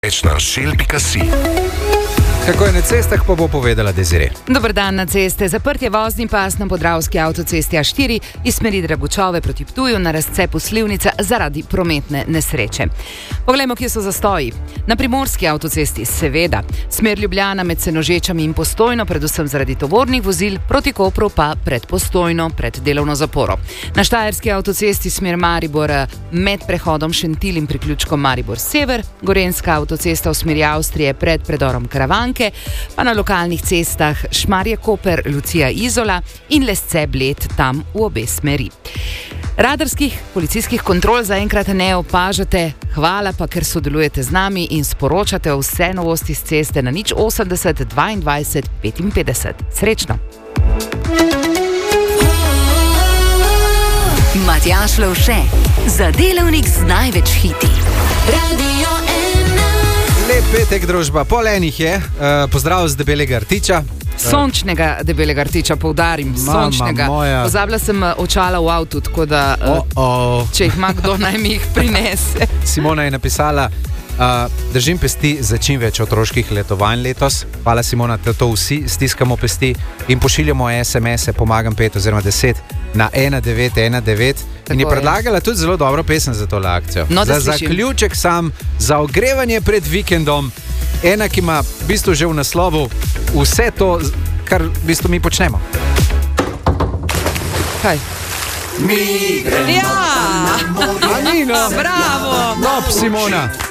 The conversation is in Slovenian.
Več na shell.si. Kako je na cestah, pa bo povedala Desiree. Dober dan na ceste. Zaprt je vozni pas na podravski avtocesti A4 iz smeri Dragučove proti Ptuju na razcepu Slivnica zaradi prometne nesreče. Poglejmo, kje so zastoji. Na primorski avtocesti seveda, smer Ljubljana med Senožečami in Postojno, predvsem zaradi tovornih vozil, proti Kopru pa pred Postojno, pred delovno zaporo. Na štajerski avtocesti smer Maribor med prehodom Šentilj in priključkom Maribor Sever, gorenska avtocesta v smeri Avstrije pred predorom Karavanke, pa na lokalnih cestah Šmarje-Koper, Lucija-Izola in Lesce-Bled tam v obe smeri. Radarskih policijskih kontrol zaenkrat ne opažate, hvala pa, ker sodelujete z nami in sporočate vse novosti z ceste na 080 22 55. Srečno! Matjaž Lovše, za delavnik z največ hiti. Radio 1. Lep petek, družba, pol enih je. Pozdrav z Debelega Rtiča. Sončnega Debelega Rtiča, poudarim, sončnega. Pozabila sem očala v avtu, tako da če jih ima kdo, naj mi jih prinese. Simona je napisala, držim pesti za čim več otroških letovanj letos. Hvala, Simona, to vsi stiskamo pesti in pošiljamo SMS-e Pomagam 5 oziroma 10 na 1919. In je predlagala tudi zelo dobro pesem za tole akcijo. No, za zaključek sam, za ogrevanje pred vikendom, ena, ki ima v bistvu že v naslovu vse to, kar v bistvu mi počnemo. Kaj? Mi gremo na morje. Anino! Bravo! No, Simona!